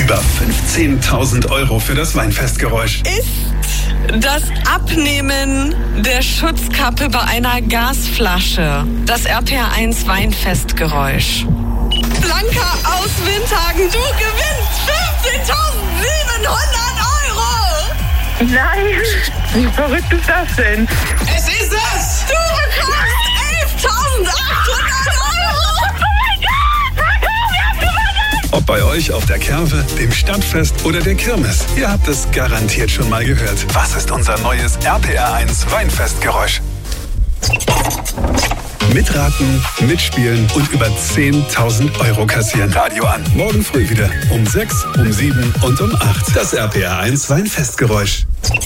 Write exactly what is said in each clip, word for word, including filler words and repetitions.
Über fünfzehntausend Euro für das Weinfestgeräusch. Ist das Abnehmen der Schutzkappe bei einer Gasflasche das R P R eins Weinfestgeräusch? Blanca aus Windhagen, du gewinnst fünfzehntausendsiebenhundert Euro! Nein, wie verrückt ist das denn? Es ist es! Du bekommst elftausendachthundert Euro! Oh mein Gott! Wir haben gewonnen! Ob bei euch auf der Kerwe, dem Stadtfest oder der Kirmes, ihr habt es garantiert schon mal gehört. Was ist unser neues R P R eins Weinfestgeräusch? Mitraten, mitspielen und über zehntausend Euro kassieren. Radio an. Morgen früh wieder um sechs, um sieben und um acht. Das R P R eins Weinfestgeräusch.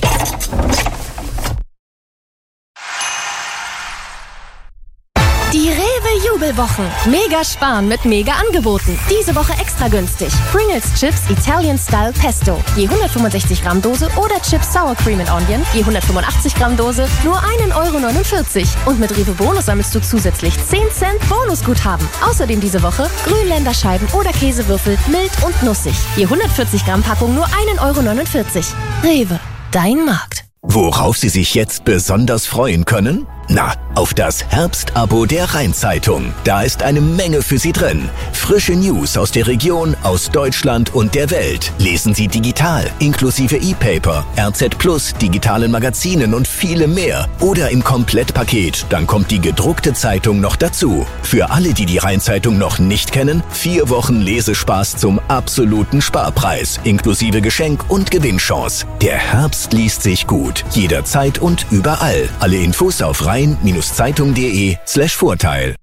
Die Rewe-Jubelwochen. Mega sparen mit Mega-Angeboten. Diese Woche extra günstig. Pringles Chips Italian Style Pesto. Je hundertfünfundsechzig Gramm Dose oder Chips Sour Cream and Onion. Je hundertfünfundachtzig Gramm Dose. Nur ein Euro neunundvierzig. Und mit Rewe Bonus sammelst du zusätzlich zehn Cent Bonusguthaben. Außerdem diese Woche Grünländerscheiben oder Käsewürfel mild und nussig. Je hundertvierzig Gramm Packung nur ein Euro neunundvierzig. Rewe, dein Markt. Worauf Sie sich jetzt besonders freuen können? Na, auf das Herbstabo der Rhein-Zeitung. Da ist eine Menge für Sie drin. Frische News aus der Region, aus Deutschland und der Welt. Lesen Sie digital, inklusive E-Paper, R Z Plus, digitalen Magazinen und viele mehr. Oder im Komplettpaket, dann kommt die gedruckte Zeitung noch dazu. Für alle, die die Rhein-Zeitung noch nicht kennen, vier Wochen Lesespaß zum absoluten Sparpreis, inklusive Geschenk und Gewinnchance. Der Herbst liest sich gut, jederzeit und überall. Alle Infos auf rhein-zeitung.de slash Vorteil.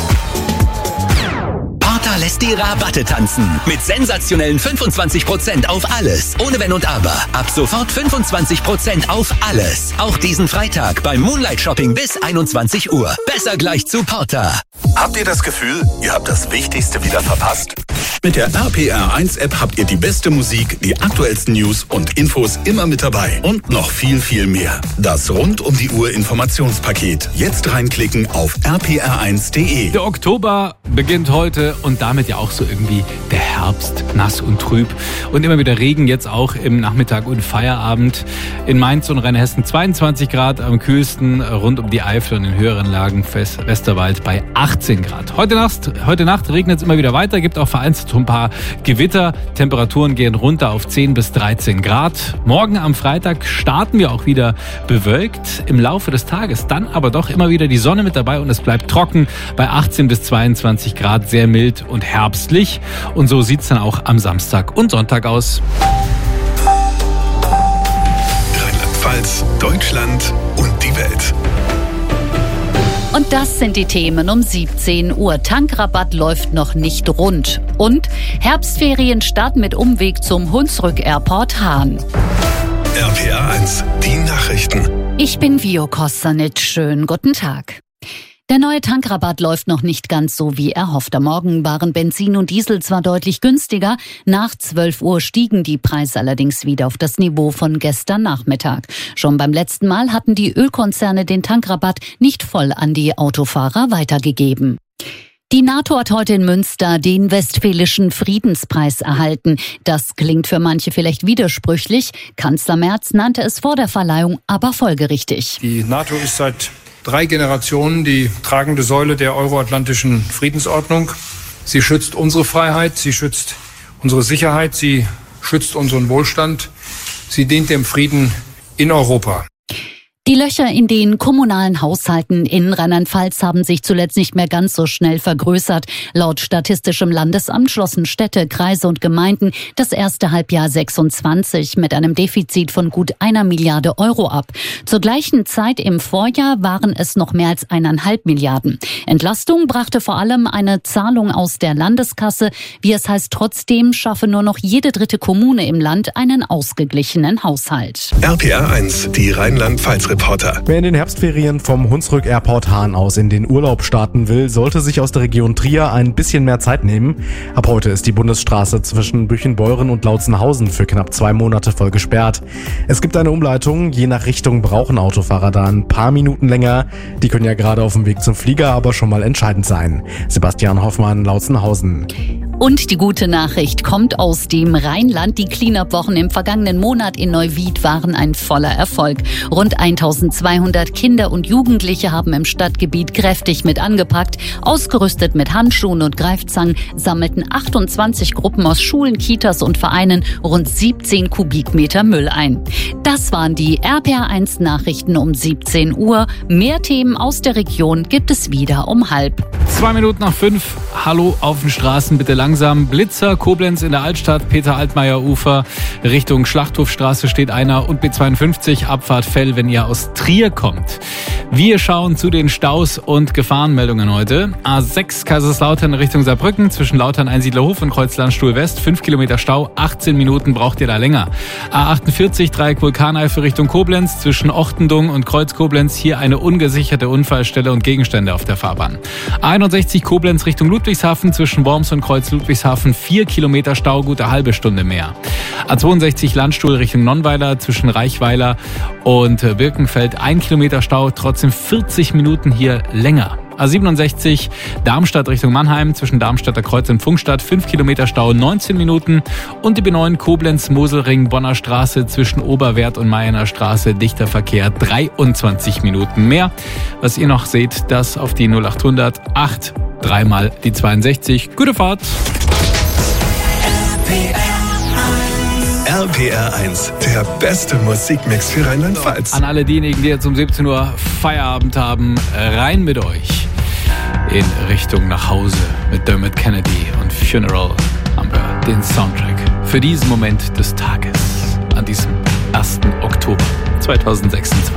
Porter lässt die Rabatte tanzen. Mit sensationellen fünfundzwanzig Prozent auf alles. Ohne Wenn und Aber. Ab sofort fünfundzwanzig Prozent auf alles. Auch diesen Freitag beim Moonlight Shopping bis einundzwanzig Uhr. Besser gleich zu Porter. Habt ihr das Gefühl, ihr habt das Wichtigste wieder verpasst? Mit der R P R eins App habt ihr die beste Musik, die aktuellsten News und Infos immer mit dabei. Und noch viel, viel mehr. Das rund um die Uhr Informationspaket. Jetzt reinklicken auf r p r eins punkt d e. Der Oktober beginnt heute und damit ja auch so irgendwie der Herbst, nass und trüb. Und immer wieder Regen, jetzt auch im Nachmittag und Feierabend. In Mainz und Rheinhessen zweiundzwanzig Grad, am kühlsten rund um die Eifel und in höheren Lagen Westerwald bei achtzehn Grad. Heute Nacht, heute Nacht regnet es immer wieder weiter, gibt auch vereinzelt ein paar Gewitter. Temperaturen gehen runter auf zehn bis dreizehn Grad. Morgen am Freitag starten wir auch wieder bewölkt im Laufe des Tages. Dann aber doch immer wieder die Sonne mit dabei und es bleibt trocken bei achtzehn bis zweiundzwanzig Grad, sehr mild und herbstlich. Und so sieht es dann auch am Samstag und Sonntag aus. Rheinland-Pfalz, Deutschland und die Welt. Und das sind die Themen um siebzehn Uhr. Tankrabatt läuft noch nicht rund. Und Herbstferien starten mit Umweg zum Hunsrück-Airport Hahn. R P R eins, die Nachrichten. Ich bin Vio Kosanic. Schönen guten Tag. Der neue Tankrabatt läuft noch nicht ganz so wie erhofft. Am Morgen waren Benzin und Diesel zwar deutlich günstiger, nach zwölf Uhr stiegen die Preise allerdings wieder auf das Niveau von gestern Nachmittag. Schon beim letzten Mal hatten die Ölkonzerne den Tankrabatt nicht voll an die Autofahrer weitergegeben. Die NATO hat heute in Münster den Westfälischen Friedenspreis erhalten. Das klingt für manche vielleicht widersprüchlich. Kanzler Merz nannte es vor der Verleihung aber folgerichtig. Die NATO ist seit drei Generationen die tragende Säule der euroatlantischen Friedensordnung. Sie schützt unsere Freiheit, sie schützt unsere Sicherheit, sie schützt unseren Wohlstand. Sie dient dem Frieden in Europa. Die Löcher in den kommunalen Haushalten in Rheinland-Pfalz haben sich zuletzt nicht mehr ganz so schnell vergrößert. Laut Statistischem Landesamt schlossen Städte, Kreise und Gemeinden das erste Halbjahr sechsundzwanzig mit einem Defizit von gut einer Milliarde Euro ab. Zur gleichen Zeit im Vorjahr waren es noch mehr als eineinhalb Milliarden. Entlastung brachte vor allem eine Zahlung aus der Landeskasse. Wie es heißt, trotzdem schaffe nur noch jede dritte Kommune im Land einen ausgeglichenen Haushalt. R P R eins, die Rheinland-Pfalz Reporter. Wer in den Herbstferien vom Hunsrück Airport Hahn aus in den Urlaub starten will, sollte sich aus der Region Trier ein bisschen mehr Zeit nehmen. Ab heute ist die Bundesstraße zwischen Büchenbeuren und Lautzenhausen für knapp zwei Monate voll gesperrt. Es gibt eine Umleitung, je nach Richtung brauchen Autofahrer da ein paar Minuten länger. Die können ja gerade auf dem Weg zum Flieger aber schon mal entscheidend sein. Sebastian Hoffmann, Lautzenhausen. Und die gute Nachricht kommt aus dem Rheinland. Die Cleanup-Wochen im vergangenen Monat in Neuwied waren ein voller Erfolg. Rund eintausendzweihundert Kinder und Jugendliche haben im Stadtgebiet kräftig mit angepackt. Ausgerüstet mit Handschuhen und Greifzangen sammelten achtundzwanzig Gruppen aus Schulen, Kitas und Vereinen rund siebzehn Kubikmeter Müll ein. Das waren die R P R eins Nachrichten um siebzehn Uhr. Mehr Themen aus der Region gibt es wieder um halb. Zwei Minuten nach fünf. Hallo auf den Straßen, bitte langsam. Blitzer, Koblenz in der Altstadt, Peter-Altmaier-Ufer, Richtung Schlachthofstraße steht einer und B zweiundfünfzig, Abfahrt Fell, wenn ihr aus Trier kommt. Wir schauen zu den Staus und Gefahrenmeldungen heute. A sechs Kaiserslautern Richtung Saarbrücken, zwischen Lautern-Einsiedlerhof und Kreuzlandstuhl West, fünf Kilometer Stau, achtzehn Minuten braucht ihr da länger. A achtundvierzig, Dreieck Vulkaneifel Richtung Koblenz, zwischen Ochtendung und Kreuz Koblenz, hier eine ungesicherte Unfallstelle und Gegenstände auf der Fahrbahn. A einundsechzig Koblenz Richtung Ludwigshafen, zwischen Worms und Kreuz Ludwigshafen, vier Kilometer Stau, gute halbe Stunde mehr. A zweiundsechzig Landstuhl Richtung Nonnweiler, zwischen Reichweiler und Birkenfeld, ein Kilometer Stau, trotzdem vierzig Minuten hier länger. A siebenundsechzig Darmstadt Richtung Mannheim, zwischen Darmstadter Kreuz und Funkstadt, fünf Kilometer Stau, neunzehn Minuten. Und die B neun Koblenz Moselring Bonner Straße zwischen Oberwerth und Mayener Straße, dichter Verkehr, dreiundzwanzig Minuten mehr. Was ihr noch seht, das auf die null achthundert acht, dreimal die zweiundsechzig. Gute Fahrt! R P R eins, der beste Musikmix für Rheinland-Pfalz. An alle diejenigen, die jetzt um siebzehn Uhr Feierabend haben, rein mit euch in Richtung nach Hause mit Dermot Kennedy und Funeral haben wir den Soundtrack für diesen Moment des Tages an diesem ersten Oktober zweitausendsechsundzwanzig.